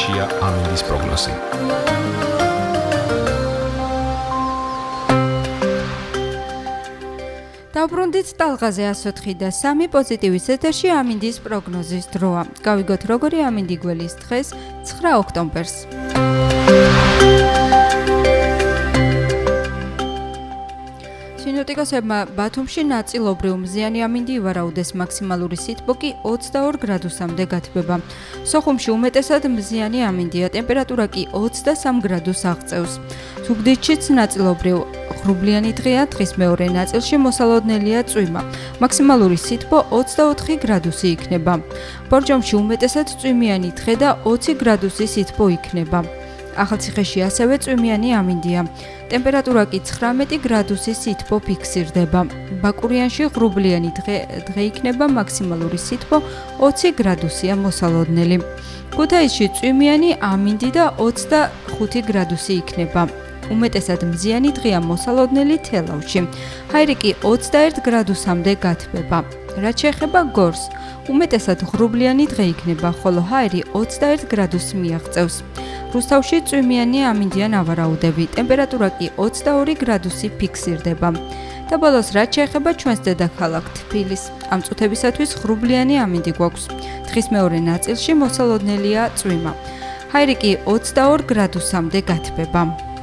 ციხეშია ამინდის პროგნოზი. დავბრუნდით ტალღაზე 104 და 3 პოზიტივის ეთერში ამინდის პროგნოზის დროა. გავიგოთ როგორი ამინდი გველის დღეს 9 ოქტომბერს. სინოპტიკოსებმა ბათუმში ნაწილობრივ მზიანი ამინდი ივარაუდეს, მაქსიმალური სითბო კი 22 გრადუსამდე გათბება. სოხუმში უმეტესად მზიანი ამინდია, ტემპერატურა კი 23 გრადუსს აღწევს. ზუგდიდშიც ნაწილობრივ ღრუბლიანი დღეა, დღის მეორე ნაწილში მოსალოდნელია წვიმა. მაქსიმალური სითბო 24 გრადუსი იქნება. ბორჯომში უმეტესად წვიმიანი დღე და 20 გრადუსი სითბო იქნება. ახალციხეში ასევე წვიმიანი ამინდია. ტემპერატურა კი 19 გრადუსი სითბო ფიქსირდება. ბაკურიანში ღრუბლიანი დღე იქნება, მაქსიმალური სითბო 20 გრადუსია მოსალოდნელი. ქუთაისში წვიმიანი ამინდი და 25 გრადუსი იქნება. უმეტესად მზიანი დღეა, მოსალოდნელი თელავში. ჰაერი კი 21 გრადუსამდე გათბება. რაც შეეხება გორს, უმეტესად ღრუბლიანი დღე იქნება, ხოლო ჰაერი 21 გრადუსს მიაღწევს. რუსთავში წვიმიანი ამინდია ნავარაუდები, ტემპერატურა კი 22 გრადუსი ფიქსირდება. და ბოლოს რაც შეეხება ჩვენს დედაქალაქ თბილისს, ამ წუთებისათვის ღრუბლიანი ამინდი გვაქვს. დღის მეორე ნაწილში მოსალოდნელია წვიმა. ჰაერი კი 22 გრადუსამდე გათბება.